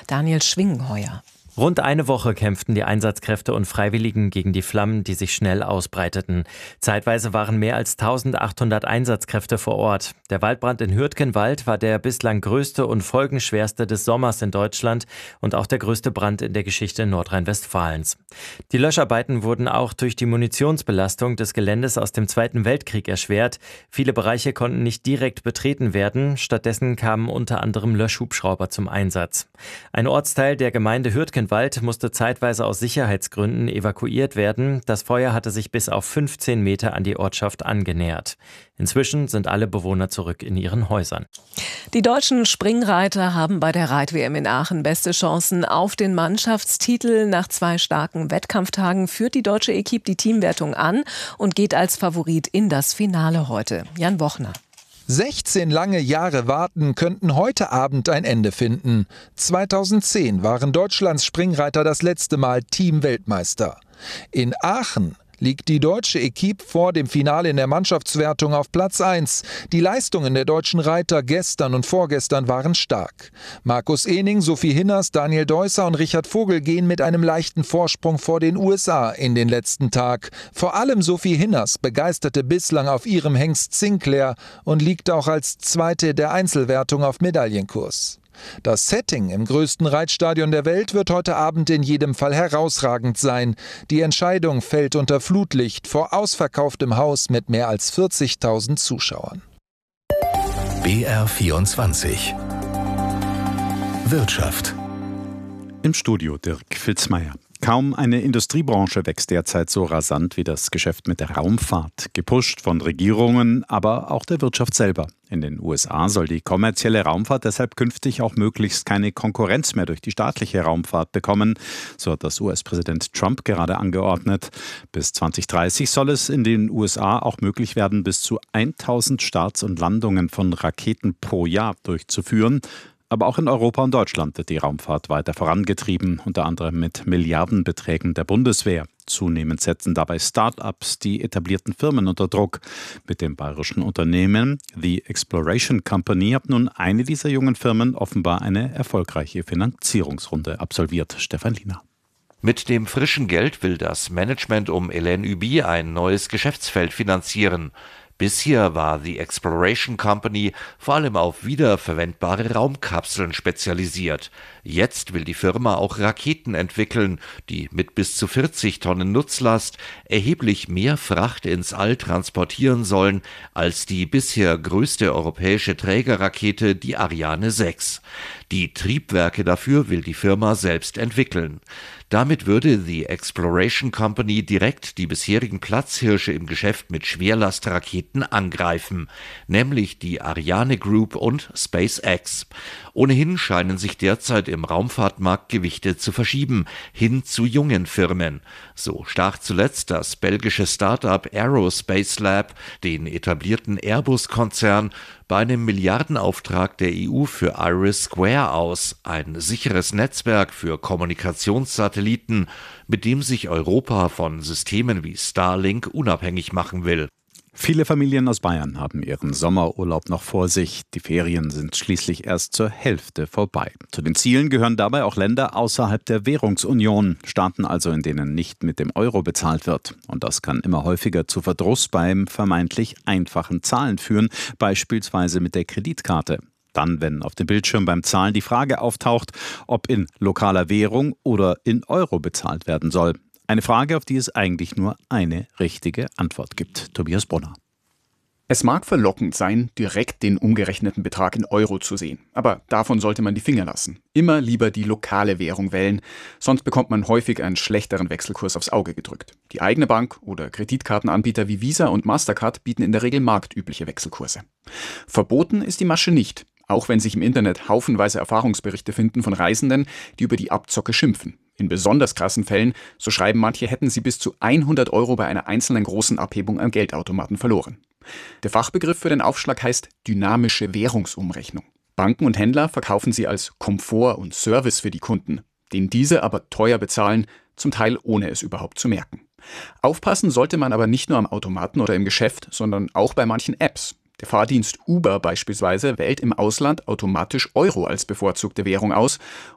Daniel Schwingenheuer. Rund eine Woche kämpften die Einsatzkräfte und Freiwilligen gegen die Flammen, die sich schnell ausbreiteten. Zeitweise waren mehr als 1800 Einsatzkräfte vor Ort. Der Waldbrand in Hürtgenwald war der bislang größte und folgenschwerste des Sommers in Deutschland und auch der größte Brand in der Geschichte Nordrhein-Westfalens. Die Löscharbeiten wurden auch durch die Munitionsbelastung des Geländes aus dem Zweiten Weltkrieg erschwert. Viele Bereiche konnten nicht direkt betreten werden. Stattdessen kamen unter anderem Löschhubschrauber zum Einsatz. Ein Ortsteil der Gemeinde Hürtgenwald musste zeitweise aus Sicherheitsgründen evakuiert werden. Das Feuer hatte sich bis auf 15 Meter an die Ortschaft angenähert. Inzwischen sind alle Bewohner zurück in ihren Häusern. Die deutschen Springreiter haben bei der Reit-WM in Aachen beste Chancen auf den Mannschaftstitel. Nach 2 starken Wettkampftagen führt die deutsche Equipe die Teamwertung an und geht als Favorit in das Finale heute. Jan Bochner. 16 lange Jahre Warten könnten heute Abend ein Ende finden. 2010 waren Deutschlands Springreiter das letzte Mal Teamweltmeister. In Aachen liegt die deutsche Equipe vor dem Finale in der Mannschaftswertung auf Platz 1. Die Leistungen der deutschen Reiter gestern und vorgestern waren stark. Markus Ehning, Sophie Hinners, Daniel Deusser und Richard Vogel gehen mit einem leichten Vorsprung vor den USA in den letzten Tag. Vor allem Sophie Hinners begeisterte bislang auf ihrem Hengst Sinclair und liegt auch als Zweite der Einzelwertung auf Medaillenkurs. Das Setting im größten Reitstadion der Welt wird heute Abend in jedem Fall herausragend sein. Die Entscheidung fällt unter Flutlicht vor ausverkauftem Haus mit mehr als 40.000 Zuschauern. BR24 Wirtschaft. Im Studio Dirk Filzmeier. Kaum eine Industriebranche wächst derzeit so rasant wie das Geschäft mit der Raumfahrt. Gepusht von Regierungen, aber auch der Wirtschaft selber. In den USA soll die kommerzielle Raumfahrt deshalb künftig auch möglichst keine Konkurrenz mehr durch die staatliche Raumfahrt bekommen. So hat das US-Präsident Trump gerade angeordnet. Bis 2030 soll es in den USA auch möglich werden, bis zu 1000 Starts und Landungen von Raketen pro Jahr durchzuführen. Aber auch in Europa und Deutschland wird die Raumfahrt weiter vorangetrieben, unter anderem mit Milliardenbeträgen der Bundeswehr. Zunehmend setzen dabei Start-ups die etablierten Firmen unter Druck. Mit dem bayerischen Unternehmen The Exploration Company hat nun eine dieser jungen Firmen offenbar eine erfolgreiche Finanzierungsrunde absolviert. Stefan Liener. Mit dem frischen Geld will das Management um Hélène Huby ein neues Geschäftsfeld finanzieren. Bisher war The Exploration Company vor allem auf wiederverwendbare Raumkapseln spezialisiert. Jetzt will die Firma auch Raketen entwickeln, die mit bis zu 40 Tonnen Nutzlast erheblich mehr Fracht ins All transportieren sollen als die bisher größte europäische Trägerrakete, die Ariane 6. Die Triebwerke dafür will die Firma selbst entwickeln. Damit würde The Exploration Company direkt die bisherigen Platzhirsche im Geschäft mit Schwerlastraketen angreifen, nämlich die Ariane Group und SpaceX. Ohnehin scheinen sich derzeit im Raumfahrtmarkt Gewichte zu verschieben, hin zu jungen Firmen. So stach zuletzt das belgische Start-up Aerospace Lab den etablierten Airbus-Konzern bei einem Milliardenauftrag der EU für IRIS² aus, ein sicheres Netzwerk für Kommunikationssatelliten, mit dem sich Europa von Systemen wie Starlink unabhängig machen will. Viele Familien aus Bayern haben ihren Sommerurlaub noch vor sich. Die Ferien sind schließlich erst zur Hälfte vorbei. Zu den Zielen gehören dabei auch Länder außerhalb der Währungsunion, Staaten also, in denen nicht mit dem Euro bezahlt wird. Und das kann immer häufiger zu Verdruss beim vermeintlich einfachen Zahlen führen, beispielsweise mit der Kreditkarte. Dann, wenn auf dem Bildschirm beim Zahlen die Frage auftaucht, ob in lokaler Währung oder in Euro bezahlt werden soll. Eine Frage, auf die es eigentlich nur eine richtige Antwort gibt. Tobias Brunner. Es mag verlockend sein, direkt den umgerechneten Betrag in Euro zu sehen. Aber davon sollte man die Finger lassen. Immer lieber die lokale Währung wählen, sonst bekommt man häufig einen schlechteren Wechselkurs aufs Auge gedrückt. Die eigene Bank oder Kreditkartenanbieter wie Visa und Mastercard bieten in der Regel marktübliche Wechselkurse. Verboten ist die Masche nicht, auch wenn sich im Internet haufenweise Erfahrungsberichte finden von Reisenden, die über die Abzocke schimpfen. In besonders krassen Fällen, so schreiben manche, hätten sie bis zu 100 Euro bei einer einzelnen großen Abhebung am Geldautomaten verloren. Der Fachbegriff für den Aufschlag heißt dynamische Währungsumrechnung. Banken und Händler verkaufen sie als Komfort und Service für die Kunden, den diese aber teuer bezahlen, zum Teil ohne es überhaupt zu merken. Aufpassen sollte man aber nicht nur am Automaten oder im Geschäft, sondern auch bei manchen Apps. Der Fahrdienst Uber beispielsweise wählt im Ausland automatisch Euro als bevorzugte Währung aus